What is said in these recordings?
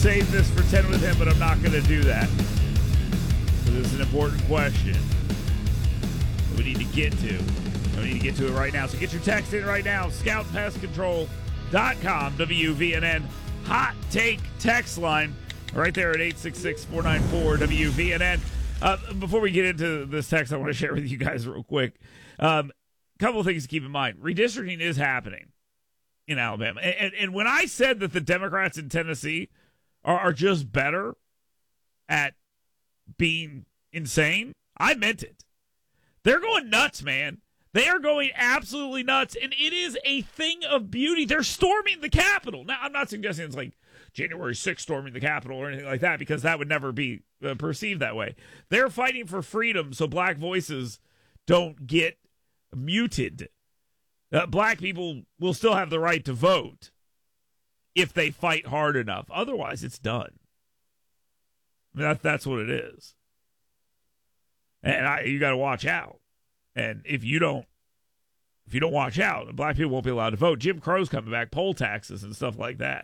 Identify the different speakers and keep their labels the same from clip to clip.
Speaker 1: Save this for 10 with him, but I'm not going to do that. So this is an important question that we need to get to. We need to get to it right now. So get your text in right now. ScoutPestControl.com, WVNN Hot Take text line right there at 866-494-WVNN. Before we get into this text, I want to share with you guys real quick. Couple of things to keep in mind. Redistricting is happening in Alabama. And when I said that the Democrats in Tennessee are just better at being insane, I meant it. They're going nuts, man. They are going absolutely nuts, and it is a thing of beauty. They're storming the Capitol. Now, I'm not suggesting it's like January 6th storming the Capitol or anything like that, because that would never be perceived that way. They're fighting for freedom so black voices don't get muted. Black people will still have the right to vote if they fight hard enough. Otherwise, it's done. That's what it is. And you got to watch out. And if you don't watch out, black people won't be allowed to vote. Jim Crow's coming back, poll taxes and stuff like that.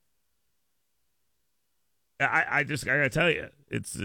Speaker 1: I gotta tell you, it's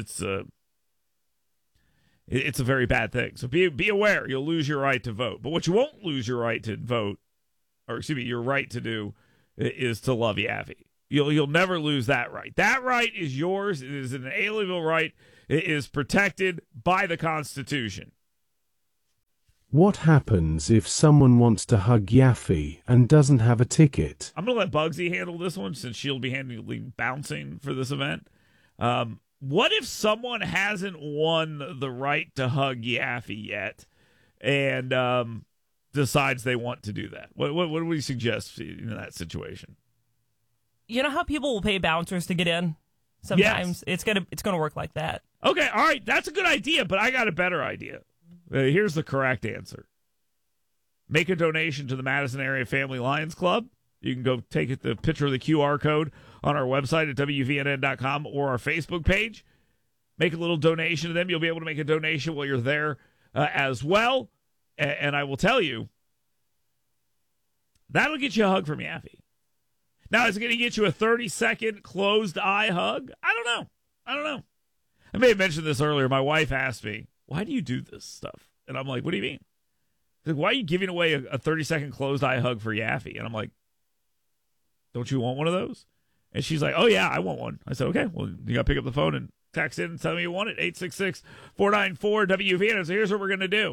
Speaker 1: a very bad thing. So be aware, you'll lose your right to vote. But what you won't lose your right to vote, or excuse me, your right to do, is to love Yaffee. You'll never lose that right. That right is yours. It is an inalienable right. It is protected by the Constitution.
Speaker 2: What happens if someone wants to hug Yaffee and doesn't have a ticket?
Speaker 1: I'm going to let Bugsy handle this one since she'll be handling bouncing for this event. What if someone hasn't won the right to hug Yaffee yet and decides they want to do that? What do we suggest in that situation?
Speaker 3: You know how people will pay bouncers to get in? Sometimes
Speaker 1: yes.
Speaker 3: It's gonna work like that.
Speaker 1: Okay, all right, that's a good idea, but I got a better idea. Here's the correct answer. Make a donation to the Madison Area Family Lions Club. You can go take the picture of the QR code on our website at WVNN.com or our Facebook page. Make a little donation to them. You'll be able to make a donation while you're there as well. And I will tell you, that'll get you a hug from Yaffee. Now, is it going to get you a 30-second closed-eye hug? I don't know. I may have mentioned this earlier. My wife asked me, why do you do this stuff? And I'm like, what do you mean? She's like, why are you giving away a 30-second closed-eye hug for Yaffee? And I'm like, don't you want one of those? And she's like, oh, yeah, I want one. I said, okay, well, you got to pick up the phone and text in and tell me you want it, 866-494-WVN. So here's what we're going to do.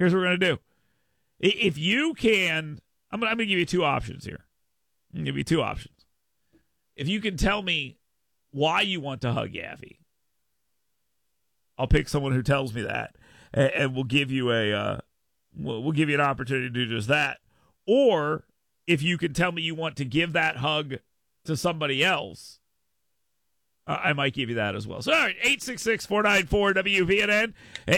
Speaker 1: If you can, I'm going to give you two options here. I'm going to give you two options. If you can tell me why you want to hug Yaffee, I'll pick someone who tells me that, and we'll give you we'll give you an opportunity to do just that. Or if you can tell me you want to give that hug to somebody else, I might give you that as well. So, all right, 866-494-WVNN,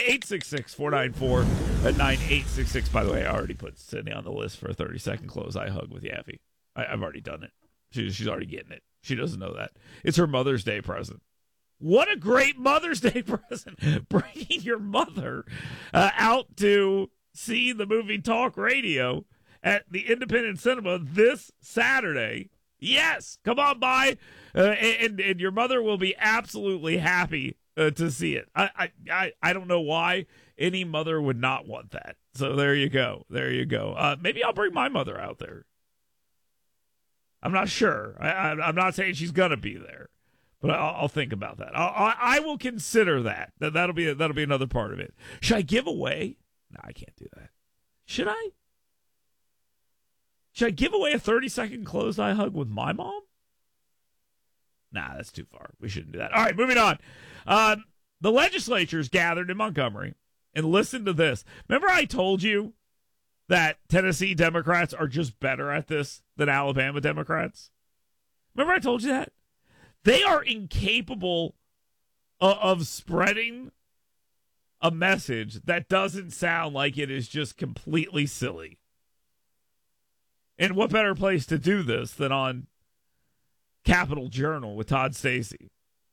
Speaker 1: 866-494-9866. By the way, I already put Sydney on the list for a 30-second close-eye hug with Yaffee. I've already done it. She's already getting it. She doesn't know that. It's her Mother's Day present. What a great Mother's Day present. Bringing your mother out to see the movie Talk Radio at the Independent Cinema this Saturday. Yes, come on by, and your mother will be absolutely happy to see it. I don't know why any mother would not want that. So there you go. Maybe I'll bring my mother out there. I'm not sure. I'm not saying she's gonna be there, but I'll think about that. I will consider that. That'll be another part of it. Should I give away? No, I can't do that. Should I? Should I give away a 30-second closed-eye hug with my mom? Nah, that's too far. We shouldn't do that. All right, moving on. The legislature's gathered in Montgomery, and listen to this. Remember I told you that Tennessee Democrats are just better at this than Alabama Democrats? Remember I told you that? They are incapable of spreading a message that doesn't sound like it is just completely silly. And what better place to do this than on Capital Journal with Todd Stacy?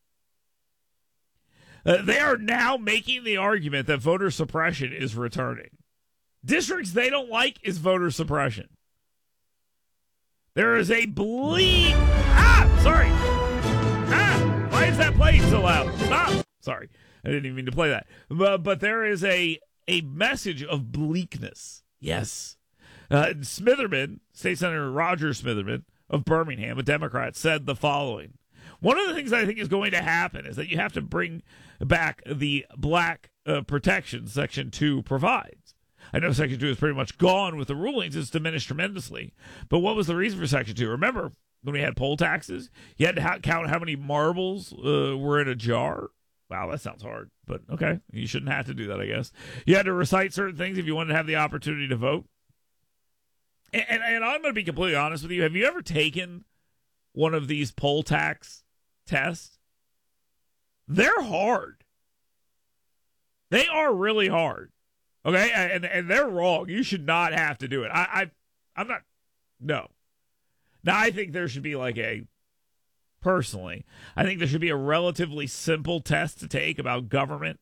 Speaker 1: They are now making the argument that voter suppression is returning. Districts they don't like is voter suppression. There is a is that playing so loud? Stop. Sorry, I didn't even mean to play that. But there is a message of bleakness. Yes. Smitherman, State Senator Roger Smitherman of Birmingham, a Democrat, said the following. One of the things I think is going to happen is that you have to bring back the black protection Section 2 provides. I know Section 2 is pretty much gone with the rulings. It's diminished tremendously. But what was the reason for Section 2? Remember, when we had poll taxes, you had to count how many marbles were in a jar. Wow, that sounds hard. But okay, you shouldn't have to do that, I guess. You had to recite certain things if you wanted to have the opportunity to vote. And I'm going to be completely honest with you. Have you ever taken one of these poll tax tests? They're hard. They are really hard. Okay, and they're wrong. You should not have to do it. I'm not. No. Now I think there should be personally, I think there should be a relatively simple test to take about government.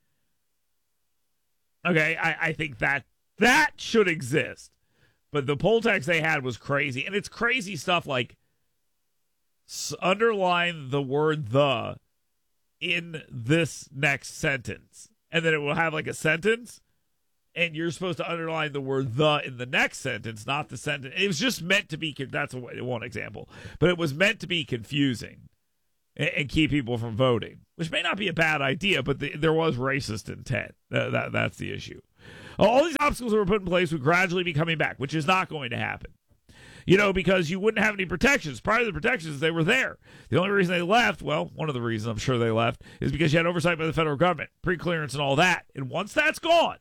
Speaker 1: Okay, I think that should exist. But the poll tax they had was crazy. And it's crazy stuff like underline the word "the" in this next sentence. And then it will have a sentence. And you're supposed to underline the word "the" in the next sentence, not the sentence. It was just meant to be, that's one example. But it was meant to be confusing and keep people from voting, which may not be a bad idea, but there was racist intent. That's the issue. All these obstacles that were put in place would gradually be coming back, which is not going to happen. Because you wouldn't have any protections. Prior to the protections, they were there. The only reason they left, well, one of the reasons I'm sure they left, is because you had oversight by the federal government, pre-clearance and all that. And once that's gone,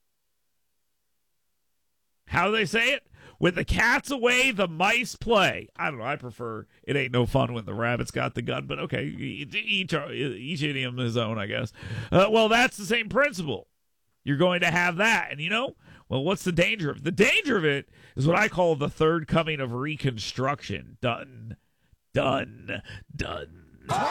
Speaker 1: how do they say it? With the cats away, the mice play. I don't know. I prefer it ain't no fun when the rabbit's got the gun, but okay, each idiom his own, I guess. Well, that's the same principle. You're going to have that. And well, what's the danger of it? The danger of it is what I call the third coming of Reconstruction. Done. Done. Done.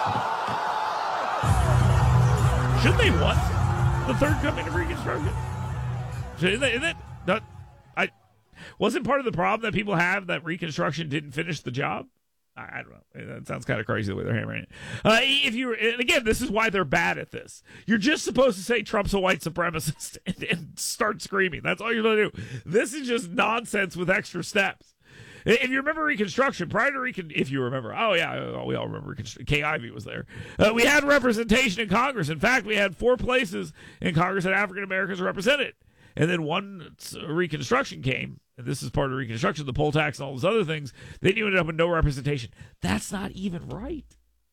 Speaker 1: Shouldn't they want the third coming of Reconstruction? Isn't it? Wasn't part of the problem that people have that Reconstruction didn't finish the job? I don't know. That sounds kind of crazy the way they're hammering it. And again, this is why they're bad at this. You're just supposed to say Trump's a white supremacist and start screaming. That's all you're going to do. This is just nonsense with extra steps. If you remember Reconstruction, if you remember, we all remember Reconstruction. Kay Ivey was there. We had representation in Congress. In fact, we had 4 places in Congress that African Americans were represented. And then once Reconstruction came, and this is part of Reconstruction, the poll tax and all those other things, then you ended up with no representation. That's not even right.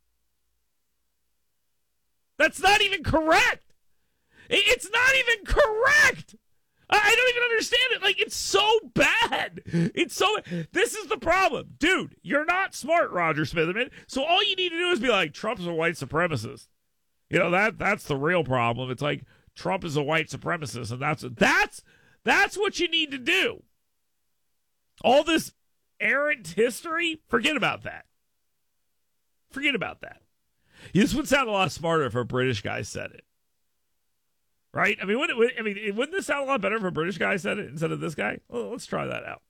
Speaker 1: That's not even correct. It's not even correct. I don't even understand it. It's so bad. This is the problem. Dude, you're not smart, Roger Smitherman. So all you need to do is be like, Trump's a white supremacist. That's the real problem. It's like, Trump is a white supremacist, and that's what you need to do. All this errant history, forget about that. Forget about that. This would sound a lot smarter if a British guy said it. Right? Wouldn't this sound a lot better if a British guy said it instead of this guy? Well, let's try that out.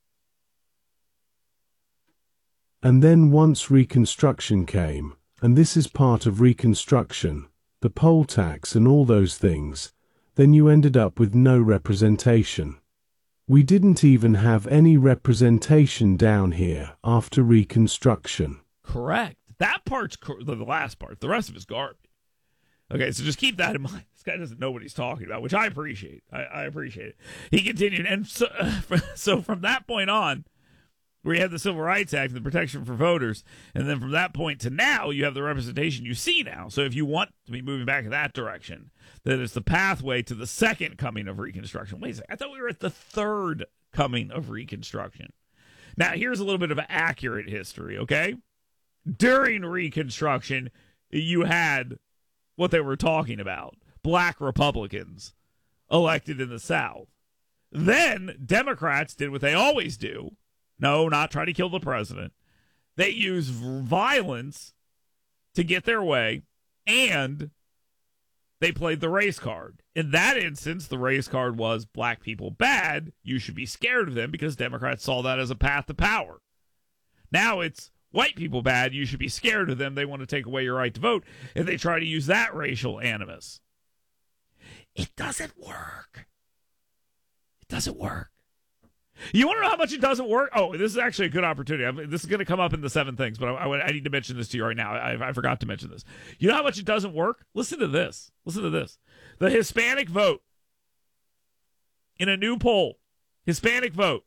Speaker 2: And then once Reconstruction came, and this is part of Reconstruction, the poll tax and all those things, then you ended up with no representation. We didn't even have any representation down here after Reconstruction.
Speaker 1: Correct. That part's the last part. The rest of it's garbage. Okay, so just keep that in mind. This guy doesn't know what he's talking about, which I appreciate. I appreciate it. He continued, and so from that point on, where you have the Civil Rights Act and the protection for voters, and then from that point to now, you have the representation you see now. So if you want to be moving back in that direction, then it's the pathway to the second coming of Reconstruction. Wait a second, I thought we were at the third coming of Reconstruction. Now, here's a little bit of accurate history, okay? During Reconstruction, you had what they were talking about, black Republicans elected in the South. Then Democrats did what they always do. No, not try to kill the president. They use violence to get their way, and they played the race card. In that instance, the race card was black people bad. You should be scared of them because Democrats saw that as a path to power. Now it's white people bad, you should be scared of them. They want to take away your right to vote, and they try to use that racial animus. It doesn't work. It doesn't work. You want to know how much it doesn't work? Oh, this is actually a good opportunity. This is going to come up in the 7 things, but I need to mention this to you right now. I forgot to mention this. You know how much it doesn't work? Listen to this. Listen to this. The Hispanic vote in a new poll. Hispanic vote,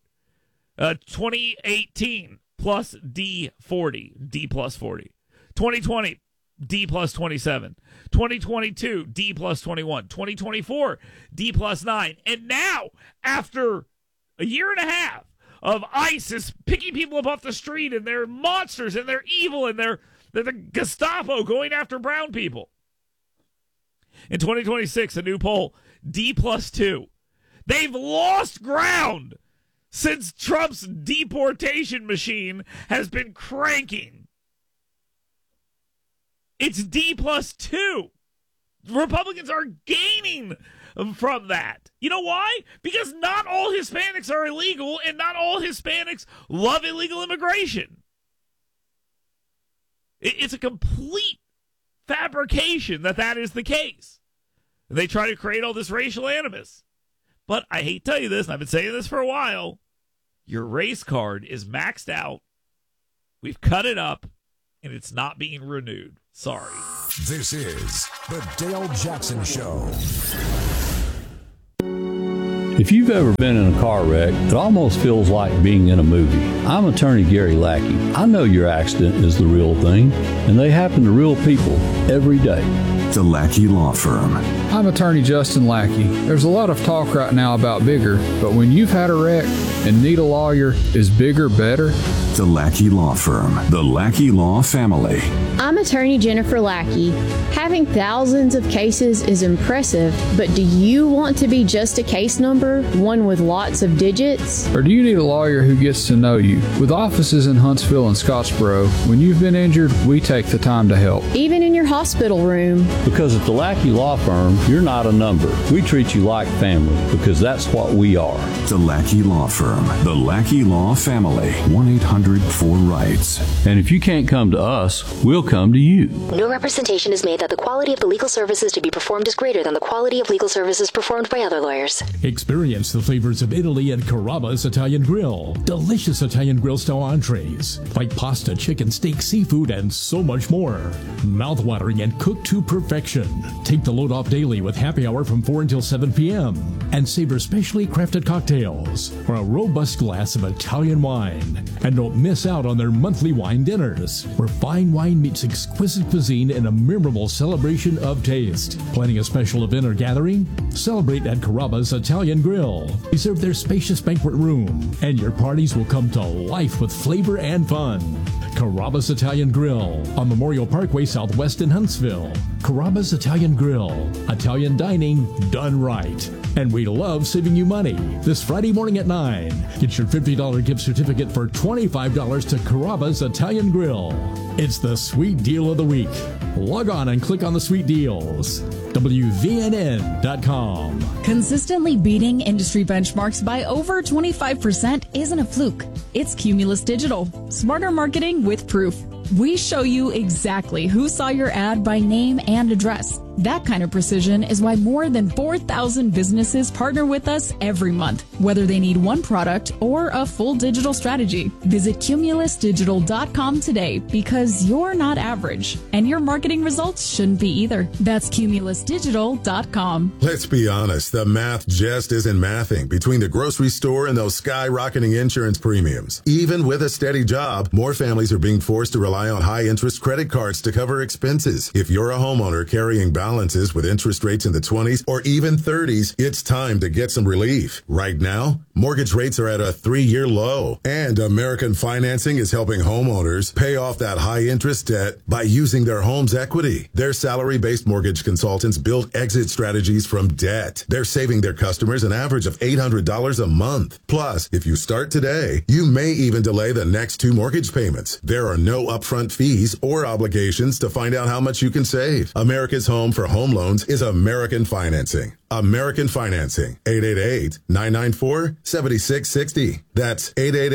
Speaker 1: 2018 plus D40, D plus 40. 2020, D plus 27. 2022, D plus 21. 2024, D plus 9. And now, after a year and a half of ISIS picking people up off the street, and they're monsters, and they're evil, and they're the Gestapo going after brown people. In 2026, a new poll, D plus 2. They've lost ground since Trump's deportation machine has been cranking. It's D plus 2. Republicans are gaining from that. You know why? Because not all Hispanics are illegal, and not all Hispanics love illegal immigration. It's a complete fabrication that is the case. They try to create all this racial animus. But I hate to tell you this, and I've been saying this for a while, your race card is maxed out. We've cut it up, and it's not being renewed. Sorry.
Speaker 4: This is the Dale Jackson Show.
Speaker 5: If you've ever been in a car wreck, it almost feels like being in a movie. I'm attorney Gary Lackey. I know your accident is the real thing, and they happen to real people every day.
Speaker 4: The Lackey Law Firm.
Speaker 6: I'm attorney Justin Lackey. There's a lot of talk right now about bigger, but when you've had a wreck and need a lawyer, is bigger better?
Speaker 4: The Lackey Law Firm. The Lackey Law Family.
Speaker 7: I'm attorney Jennifer Lackey. Having thousands of cases is impressive, but do you want to be just a case number, one with lots of digits?
Speaker 6: Or do you need a lawyer who gets to know you? With offices in Huntsville and Scottsboro, when you've been injured, we take the time to help.
Speaker 7: Even in your hospital room.
Speaker 5: Because at the Lackey Law Firm, you're not a number. We treat you like family, because that's what we are.
Speaker 4: The Lackey Law Firm. The Lackey Law Family. 1-800-4-RIGHTS.
Speaker 5: And if you can't come to us, we'll come to you.
Speaker 8: No representation is made that the quality of the legal services to be performed is greater than the quality of legal services performed by other lawyers.
Speaker 9: Experience the flavors of Italy at Carrabba's Italian Grill. Delicious Italian grill style entrees like pasta, chicken, steak, seafood, and so much more. Mouth-watering and cooked to perfection. Take the load off daily with happy hour from 4 until 7 p.m. and savor specially crafted cocktails or a robust glass of Italian wine. And don't miss out on their monthly wine dinners, where fine wine meets exquisite cuisine in a memorable celebration of taste. Planning a special event or gathering? Celebrate at Carrabba's Italian Grill. Reserve their spacious banquet room, and your parties will come to life with flavor and fun. Carrabba's Italian Grill on Memorial Parkway Southwest in Huntsville. Carrabba's Italian Grill. Italian dining done right. And we love saving you money. This Friday morning at 9, get your $50 gift certificate for $25 to Carrabba's Italian Grill. It's the sweet deal of the week. Log on and click on the sweet deals. WVNN.com.
Speaker 10: Consistently beating industry benchmarks by over 25% isn't a fluke. It's Cumulus Digital. Smarter marketing with proof. We show you exactly who saw your ad by name and address. That kind of precision is why more than 4,000 businesses partner with us every month, whether they need one product or a full digital strategy. Visit cumulusdigital.com today, because you're not average, and your marketing results shouldn't be either. That's cumulusdigital.com.
Speaker 11: Let's be honest, the math just isn't mathing between the grocery store and those skyrocketing insurance premiums. Even with a steady job, more families are being forced to rely on high-interest credit cards to cover expenses. If you're a homeowner carrying balances with interest rates in the 20s or even 30s, it's time to get some relief. Right now, mortgage rates are at a 3-year low, and American Financing is helping homeowners pay off that high-interest debt by using their home's equity. Their salary-based mortgage consultants build exit strategies from debt. They're saving their customers an average of $800 a month. Plus, if you start today, you may even delay the next 2 mortgage payments. There are no upfront fees or obligations to find out how much you can save. America's home for home loans is American Financing. American Financing, 888-994-7660. That's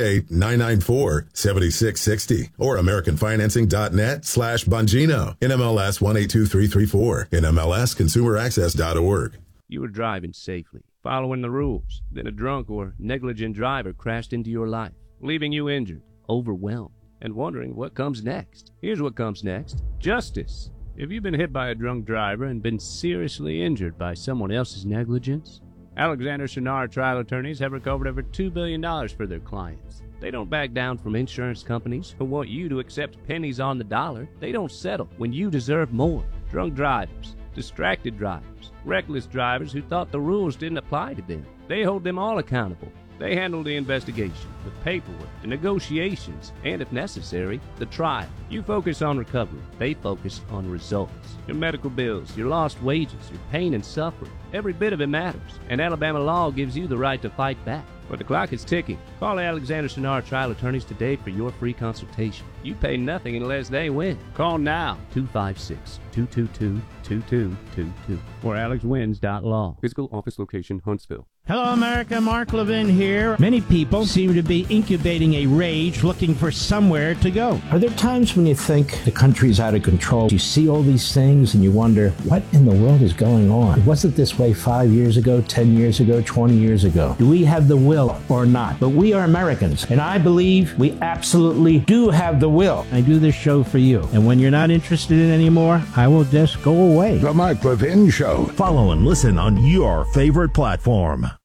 Speaker 11: 888-994-7660. Or AmericanFinancing.net/Bongino. NMLS 182334. NMLSConsumerAccess.org.
Speaker 12: You were driving safely, following the rules. Then a drunk or negligent driver crashed into your life, leaving you injured, overwhelmed, and wondering what comes next. Here's what comes next. Justice. If you've been hit by a drunk driver and been seriously injured by someone else's negligence, Alexander Sonar trial attorneys have recovered over $2 billion for their clients. They don't back down from insurance companies who want you to accept pennies on the dollar. They don't settle when you deserve more. Drunk drivers, distracted drivers, reckless drivers who thought the rules didn't apply to them. They hold them all accountable. They handle the investigation, the paperwork, the negotiations, and if necessary, the trial. You focus on recovery. They focus on results. Your medical bills, your lost wages, your pain and suffering, every bit of it matters. And Alabama law gives you the right to fight back. But the clock is ticking. Call Alexander Sonar trial attorneys today for your free consultation. You pay nothing unless they win. Call now, 256-222-2222 or alexwins.law. Physical office location, Huntsville.
Speaker 13: Hello, America. Mark Levin here. Many people seem to be incubating a rage looking for somewhere to go. Are there times when you think the country's out of control? You see all these things and you wonder, what in the world is going on? Was it this way 5 years ago, 10 years ago, 20 years ago? Do we have the will or not? But we are Americans, and I believe we absolutely do have the will. I do this show for you, and when you're not interested in it anymore, I will just go away.
Speaker 14: The Mark Levin Show.
Speaker 15: Follow and listen on your favorite platform.